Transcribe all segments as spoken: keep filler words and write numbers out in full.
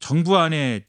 정부안의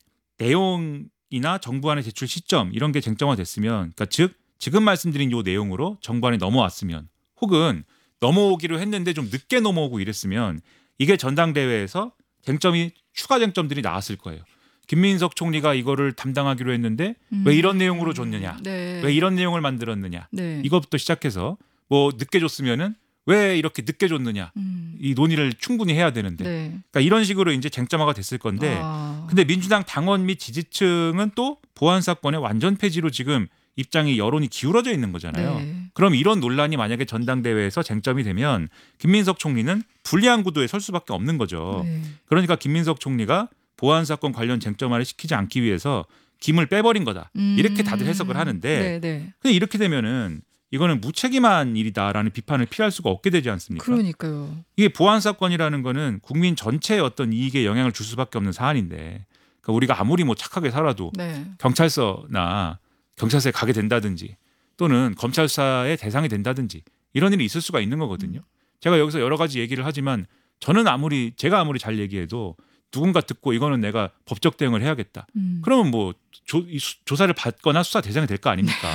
내용이나 정부안의 제출 시점 이런 게 쟁점화됐으면, 그러니까 즉 지금 말씀드린 요 내용으로 정부안이 넘어왔으면, 혹은 넘어오기로 했는데 좀 늦게 넘어오고 이랬으면 이게 전당대회에서 쟁점이 추가 쟁점들이 나왔을 거예요. 김민석 총리가 이거를 담당하기로 했는데 음. 왜 이런 내용으로 줬느냐, 네. 왜 이런 내용을 만들었느냐, 네. 이것부터 시작해서 뭐 늦게 줬으면은 왜 이렇게 늦게 줬느냐, 음. 이 논의를 충분히 해야 되는데, 네. 그러니까 이런 식으로 이제 쟁점화가 됐을 건데, 아. 근데 민주당 당원 및 지지층은 또 보안 사건의 완전 폐지로 지금 입장이 여론이 기울어져 있는 거잖아요. 네. 그럼 이런 논란이 만약에 전당대회에서 쟁점이 되면 김민석 총리는 불리한 구도에 설 수밖에 없는 거죠. 네. 그러니까 김민석 총리가 보안 사건 관련 쟁점화를 시키지 않기 위해서 김을 빼버린 거다. 음. 이렇게 다들 해석을 하는데, 네, 네. 근데 이렇게 되면은 이거는 무책임한 일이다라는 비판을 피할 수가 없게 되지 않습니까? 그러니까요. 이게 보안 사건이라는 거는 국민 전체의 어떤 이익에 영향을 줄 수밖에 없는 사안인데, 그러니까 우리가 아무리 뭐 착하게 살아도 네. 경찰서나 경찰서에 가게 된다든지 또는 검찰 수사의 대상이 된다든지 이런 일이 있을 수가 있는 거거든요. 제가 여기서 여러 가지 얘기를 하지만 저는 아무리 제가 아무리 잘 얘기해도 누군가 듣고 이거는 내가 법적 대응을 해야겠다. 음. 그러면 뭐 조, 이 수, 조사를 받거나 수사 대상이 될 거 아닙니까?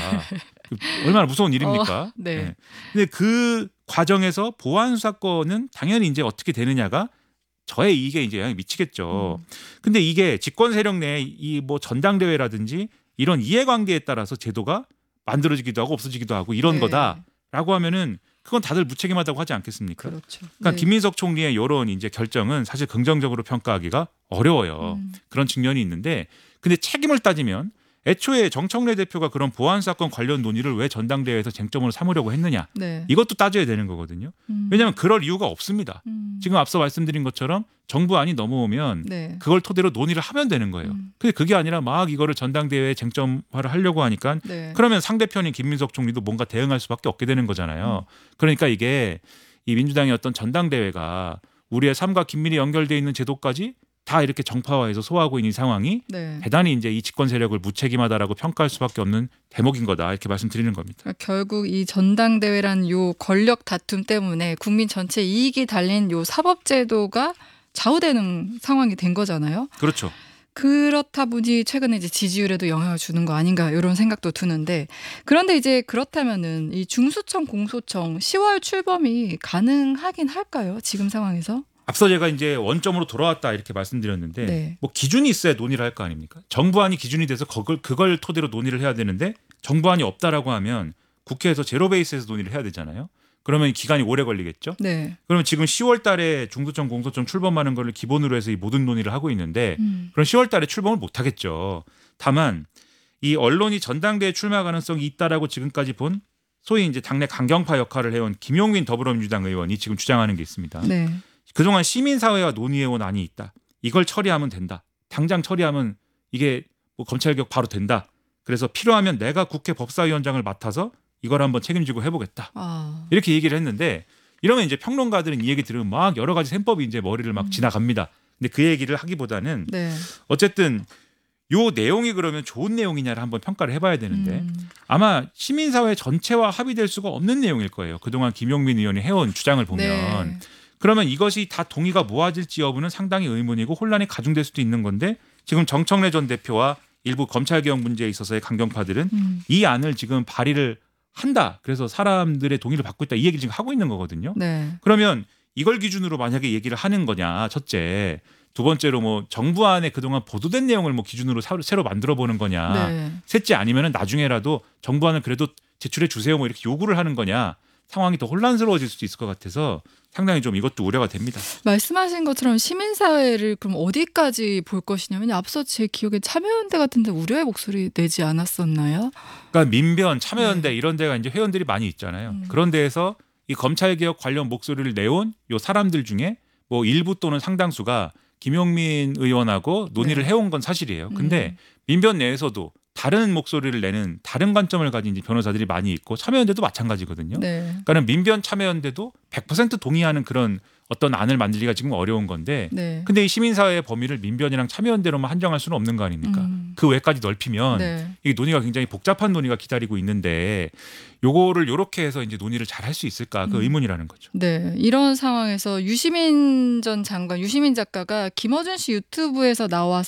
얼마나 무서운 일입니까? 어, 네. 네. 근데 그 과정에서 보안 사건은 당연히 이제 어떻게 되느냐가 저의 이익에 이제 영향이 미치겠죠. 음. 근데 이게 집권 세력 내에 이 뭐 전당대회라든지 이런 이해관계에 따라서 제도가 만들어지기도 하고 없어지기도 하고 이런 네. 거다라고 하면은 그건 다들 무책임하다고 하지 않겠습니까? 그렇죠. 그러니까 네. 김민석 총리의 이런 이제 결정은 사실 긍정적으로 평가하기가 어려워요. 음. 그런 측면이 있는데, 근데 책임을 따지면 애초에 정청래 대표가 그런 보안 사건 관련 논의를 왜 전당대회에서 쟁점으로 삼으려고 했느냐, 네. 이것도 따져야 되는 거거든요. 음. 왜냐하면 그럴 이유가 없습니다. 음. 지금 앞서 말씀드린 것처럼 정부안이 넘어오면 네. 그걸 토대로 논의를 하면 되는 거예요. 음. 근데 그게 아니라 막 이거를 전당대회에 쟁점화를 하려고 하니까 네. 그러면 상대편인 김민석 총리도 뭔가 대응할 수밖에 없게 되는 거잖아요. 음. 그러니까 이게 이 민주당의 어떤 전당대회가 우리의 삶과 긴밀히 연결되어 있는 제도까지 다 이렇게 정파화해서 소화하고 있는 상황이 네. 대단히 이제 이 집권 세력을 무책임하다라고 평가할 수밖에 없는 대목인 거다, 이렇게 말씀드리는 겁니다. 그러니까 결국 이 전당대회란 요 권력 다툼 때문에 국민 전체 이익이 달린 요 사법제도가 좌우되는 상황이 된 거잖아요. 그렇죠. 그렇다 보니 최근에 이제 지지율에도 영향을 주는 거 아닌가 이런 생각도 드는데, 그런데 이제 그렇다면은 이 중수청 공소청 시월 출범이 가능하긴 할까요? 지금 상황에서? 앞서 제가 이제 원점으로 돌아왔다 이렇게 말씀드렸는데, 네. 뭐 기준이 있어야 논의를 할 거 아닙니까? 정부안이 기준이 돼서 그걸, 그걸 토대로 논의를 해야 되는데, 정부안이 없다라고 하면 국회에서 제로 베이스에서 논의를 해야 되잖아요. 그러면 기간이 오래 걸리겠죠. 네. 그러면 지금 시월 달에 중수청 공소청 출범하는 걸 기본으로 해서 이 모든 논의를 하고 있는데, 음. 그럼 시월 달에 출범을 못 하겠죠. 다만 이 언론이 전당대회 출마 가능성이 있다라고 지금까지 본 소위 이제 당내 강경파 역할을 해온 김용민 더불어민주당 의원이 지금 주장하는 게 있습니다. 네. 그동안 시민사회와 논의해온 안이 있다. 이걸 처리하면 된다. 당장 처리하면 이게 뭐 검찰개혁 바로 된다. 그래서 필요하면 내가 국회 법사위원장을 맡아서 이걸 한번 책임지고 해보겠다. 아. 이렇게 얘기를 했는데, 이러면 이제 평론가들은 이 얘기 들으면 막 여러 가지 셈법이 이제 머리를 막 음. 지나갑니다. 근데 그 얘기를 하기보다는 네. 어쨌든 요 내용이 그러면 좋은 내용이냐를 한번 평가를 해봐야 되는데, 음. 아마 시민사회 전체와 합의될 수가 없는 내용일 거예요. 그동안 김용민 의원이 해온 주장을 보면. 네. 그러면 이것이 다 동의가 모아질지 여부는 상당히 의문이고 혼란이 가중될 수도 있는 건데, 지금 정청래 전 대표와 일부 검찰개혁 문제에 있어서의 강경파들은 음. 이 안을 지금 발의를 한다. 그래서 사람들의 동의를 받고 있다. 이 얘기를 지금 하고 있는 거거든요. 네. 그러면 이걸 기준으로 만약에 얘기를 하는 거냐, 첫째. 두 번째로 뭐 정부 안에 그동안 보도된 내용을 뭐 기준으로 사, 새로 만들어 보는 거냐. 네. 셋째, 아니면은 나중에라도 정부 안을 그래도 제출해 주세요 뭐 이렇게 요구를 하는 거냐. 상황이 더 혼란스러워질 수도 있을 것 같아서 상당히 좀 이것도 우려가 됩니다. 말씀하신 것처럼 시민사회를 그럼 어디까지 볼 것이냐면, 앞서 제 기억에 참여연대 같은 데 우려의 목소리 내지 않았었나요? 그러니까 민변, 참여연대 네. 이런 데가 이제 회원들이 많이 있잖아요. 음. 그런 데에서 이 검찰개혁 관련 목소리를 내온 요 사람들 중에 뭐 일부 또는 상당수가 김용민 의원하고 논의를 네. 해온 건 사실이에요. 근데 음. 민변 내에서도 다른 목소리를 내는 다른 관점을 가진 이제 변호사들이 많이 있고, 참여연대도 마찬가지거든요. 네. 그러니까 민변 참여연대도 백 퍼센트 동의하는 그런 어떤 안을 만들기가 지금 어려운 건데, 네. 근데 이 시민사회의 범위를 민변이랑 참여연대로만 한정할 수는 없는 거 아닙니까? 음. 그 외까지 넓히면 네. 이 논의가 굉장히 복잡한 논의가 기다리고 있는데, 요거를 요렇게 해서 이제 논의를 잘 할 수 있을까, 그 음. 의문이라는 거죠. 네, 이런 상황에서 유시민 전 장관, 유시민 작가가 김어준 씨 유튜브에서 나와서